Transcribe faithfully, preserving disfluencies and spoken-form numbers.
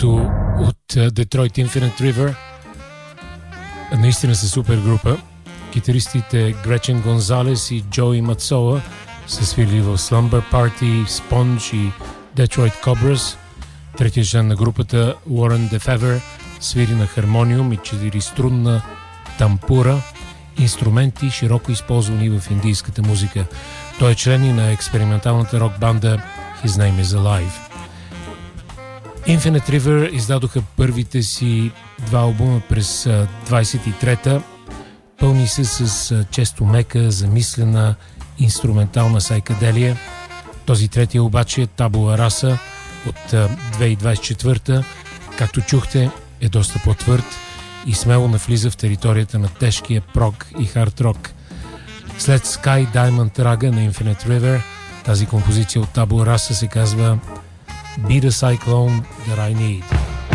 Триото от Detroit Infinite River. Наистина са супер група. Китаристите Гречен Гонзалес и Джои Мацоа са свирили в Slumber Party, Sponge и Detroit Cobras. Третия член на групата, Уорън Дефевер, свири на хармониум и четириструнна тампура, инструменти широко използвани в индийската музика. Той е член и на експерименталната рок банда His Name Is Alive. Infinite River издадоха първите си два албума през двайсет и трета. Пълни се с често мека, замислена инструментална сайкаделия. Този третия обаче, Табула Раса от две хиляди двайсет и четвърта, както чухте, е доста по-твърд и смело навлиза в територията на тежкия прог и хард рок. След Sky Diamond Raga на Infinite River, тази композиция от Табула Раса се казва Be the Cyclone That I Need.